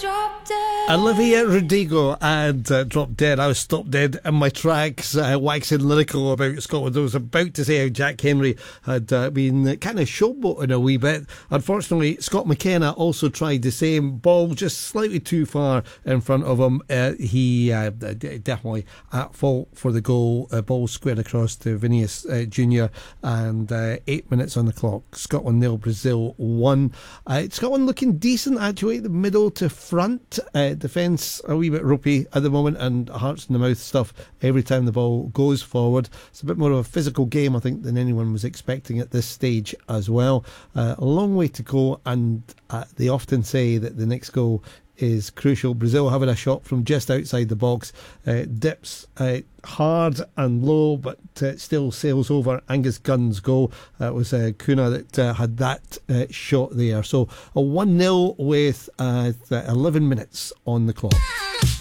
Olivia Rodrigo and Drop Dead. I was stopped dead in my tracks, waxing lyrical about Scotland. I was about to say how Jack Henry had been kind of showboating a wee bit. Unfortunately, Scott McKenna also tried the same. Ball just slightly too far in front of him. He definitely at fault for the goal. Ball squared across to Vinicius Jr. and 8 minutes on the clock. Scotland 0, Brazil 1. Scotland looking decent actually, the middle to front. Defence a wee bit ropey at the moment, and hearts in the mouth stuff every time the ball goes forward. It's a bit more of a physical game, I think, than anyone was expecting at this stage as well. A long way to go, and they often say that the next goal is crucial. Brazil having a shot from just outside the box, dips hard and low, but still sails over Angus Gunn's goal. It was Kuna that had that shot there. So a 1-0 with 11 minutes on the clock.